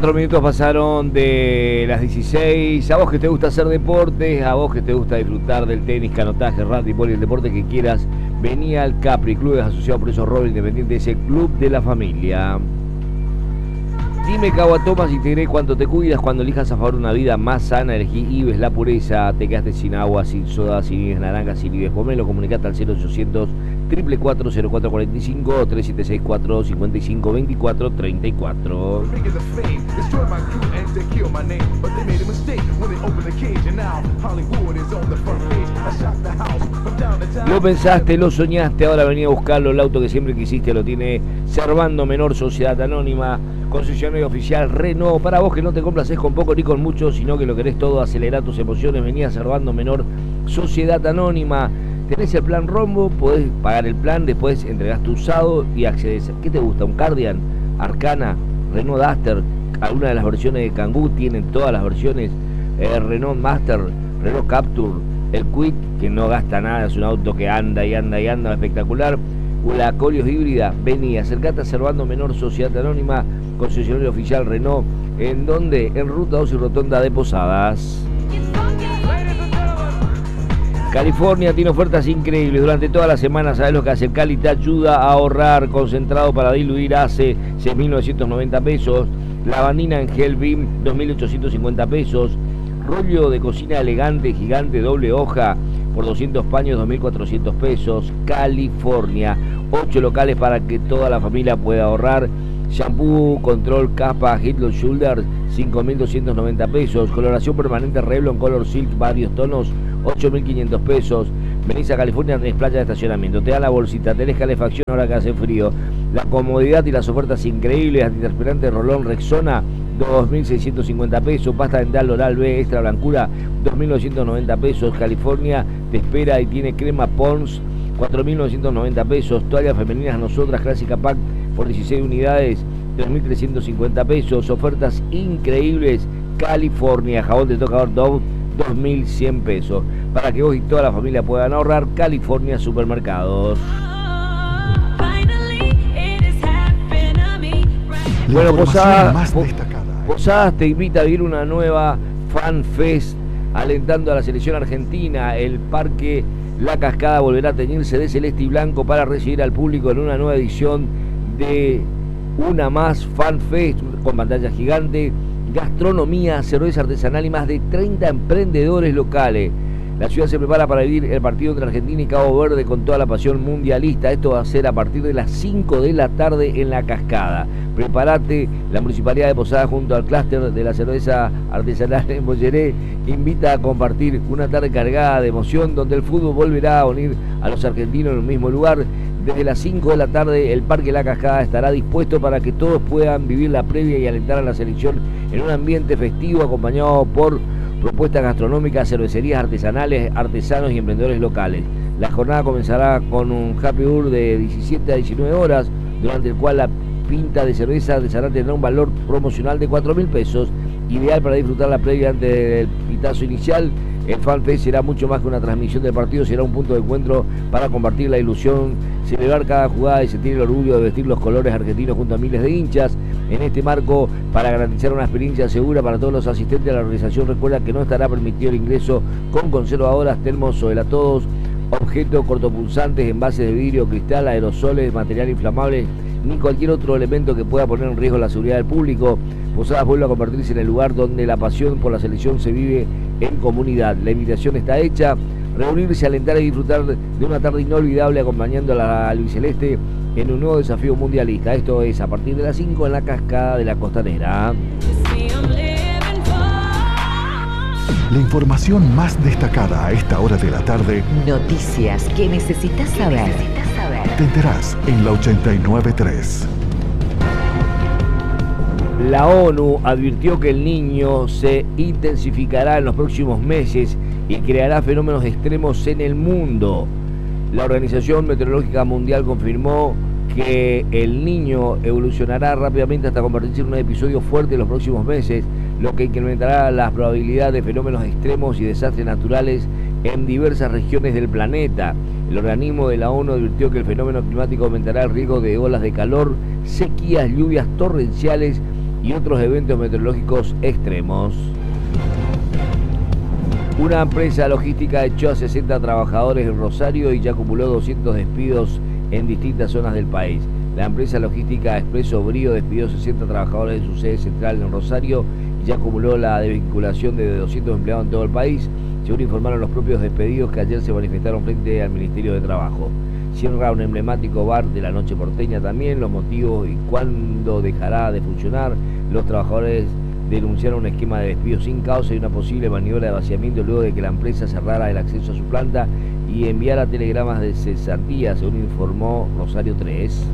4 minutos pasaron de las 16. A vos que te gusta hacer deportes, a vos que te gusta disfrutar del tenis, canotaje, rugby, poli, el deporte que quieras, vení al Capri, clubes asociados por eso Robert Independiente, ese club de la familia. Dime, Caguatomas, y te diré cuánto te cuidas. Cuando elijas a favor una vida más sana, elegí Ives La Pureza. Te quedaste sin agua, sin soda, sin Ives Naranja, sin Ives Pomelo. Comunicate al 0800 444 0445 o 3764 55 24 34. Lo pensaste, lo soñaste, ahora vení a buscarlo. El auto que siempre quisiste lo tiene Servando Menor, Sociedad Anónima, concesionario oficial Renault. Para vos que no te complaces con poco ni con mucho, sino que lo querés todo, acelerar tus emociones, vení a Servando Menor, Sociedad Anónima. Tenés el plan Rombo, podés pagar el plan, después entregás tu usado y accedes. ¿Qué te gusta? ¿Un Cardian? Arcana, Renault Duster, alguna de las versiones de Kangoo, tienen todas las versiones, Renault Master, Renault Capture, el Kwid, que no gasta nada, es un auto que anda y anda y anda, espectacular. La Colios híbrida, vení, acercate a Servando Menor, Sociedad Anónima, concesionario oficial Renault. ¿En dónde? En Ruta 2 y Rotonda de Posadas. California tiene ofertas increíbles durante toda la semana. ¿Sabes lo que hace? Cali te ayuda a ahorrar. Concentrado para diluir hace 6.990 pesos. Lavandina en Gel Beam 2.850 pesos. Rollo de cocina elegante gigante doble hoja por 200 paños 2.400 pesos. California, 8 locales para que toda la familia pueda ahorrar. Shampoo Control Capa Head & Shoulders 5.290 pesos. Coloración permanente Revlon Color Silk varios tonos 8.500 pesos. Venís a California, tenés playa de estacionamiento, te dan la bolsita, tenés calefacción ahora que hace frío. La comodidad y las ofertas increíbles. Antitranspirante Rolón Rexona 2.650 pesos. Pasta dental Oral B extra blancura 2.990 pesos. California te espera y tiene crema Pons 4.990 pesos. Toallas femeninas Nosotras Clásica Pack por 16 unidades 3.350 pesos. Ofertas increíbles. California, jabón de tocador Dove 2.100 pesos. Para que vos y toda la familia puedan ahorrar. California Supermercados. Bueno, Posadas te invita a vivir una nueva Fan Fest alentando a la selección argentina. El Parque La Cascada volverá a teñirse de celeste y blanco para recibir al público en una nueva edición de Una Más Fan Fest con pantalla gigante, gastronomía, cerveza artesanal y más de 30 emprendedores locales. La ciudad se prepara para vivir el partido entre Argentina y Cabo Verde con toda la pasión mundialista. Esto va a ser a partir de las 5 de la tarde en La Cascada. Prepárate, la Municipalidad de Posadas junto al clúster de la cerveza artesanal en Bolleré invita a compartir una tarde cargada de emoción donde el fútbol volverá a unir a los argentinos en un mismo lugar. Desde las 5 de la tarde el Parque La Cascada estará dispuesto para que todos puedan vivir la previa y alentar a la selección en un ambiente festivo acompañado por propuestas gastronómicas, cervecerías artesanales, artesanos y emprendedores locales. La jornada comenzará con un happy hour de 17 a 19 horas, durante el cual la pinta de cerveza artesanal tendrá un valor promocional de 4.000 pesos, ideal para disfrutar la previa antes del pitazo inicial. El FanFest será mucho más que una transmisión del partido, será un punto de encuentro para compartir la ilusión, celebrar cada jugada y sentir el orgullo de vestir los colores argentinos junto a miles de hinchas. En este marco, para garantizar una experiencia segura para todos los asistentes a la organización, recuerda que no estará permitido el ingreso con conservadoras, termos o helatodos, objetos cortopulsantes, envases de vidrio, cristal, aerosoles, material inflamable, ni cualquier otro elemento que pueda poner en riesgo la seguridad del público. Posadas vuelve a convertirse en el lugar donde la pasión por la selección se vive en comunidad. La invitación está hecha, reunirse, alentar y disfrutar de una tarde inolvidable acompañando a la albiceleste en un nuevo desafío mundialista. Esto es a partir de las 5 en La Cascada de la Costanera. La información más destacada a esta hora de la tarde. Noticias que necesitas saber. Te enterás en la 89.3. La ONU advirtió que el Niño se intensificará en los próximos meses y creará fenómenos extremos en el mundo. La Organización Meteorológica Mundial confirmó que el Niño evolucionará rápidamente hasta convertirse en un episodio fuerte en los próximos meses, lo que incrementará las probabilidades de fenómenos extremos y desastres naturales en diversas regiones del planeta. El organismo de la ONU advirtió que el fenómeno climático aumentará el riesgo de olas de calor, sequías, lluvias torrenciales y otros eventos meteorológicos extremos. Una empresa logística echó a 60 trabajadores en Rosario y ya acumuló 200 despidos en distintas zonas del país. La empresa logística Expreso Brío despidió 60 trabajadores de su sede central en Rosario y ya acumuló la desvinculación de 200 empleados en todo el país, según informaron los propios despedidos que ayer se manifestaron frente al Ministerio de Trabajo. Cierra un emblemático bar de la noche porteña también. Los motivos y cuándo dejará de funcionar. Los trabajadores denunciaron un esquema de despido sin causa y una posible maniobra de vaciamiento luego de que la empresa cerrara el acceso a su planta y enviara telegramas de cesantía, según informó Rosario 3.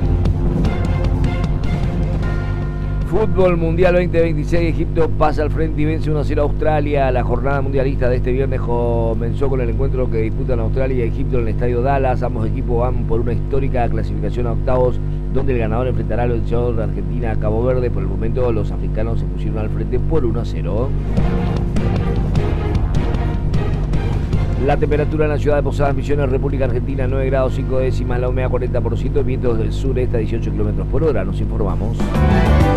Fútbol Mundial 2026, Egipto pasa al frente y vence 1-0 a Australia. La jornada mundialista de este viernes comenzó con el encuentro que disputan Australia y Egipto en el estadio Dallas. Ambos equipos van por una histórica clasificación a octavos, donde el ganador enfrentará al vencedor de Argentina a Cabo Verde. Por el momento los africanos se pusieron al frente por 1-0. La temperatura en la ciudad de Posadas Misiones, República Argentina, 9 grados 5 décimas, la humedad 40%, vientos del sureste a 18 km por hora. Nos informamos.